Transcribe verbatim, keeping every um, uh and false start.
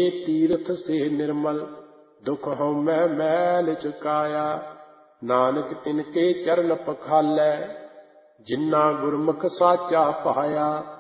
तीर्थ से निर्मल, दुख हउमੈ मैल चुकाया। नानक तिनके चरण पखालै, जिन्ना गुरमुख साचा पाया।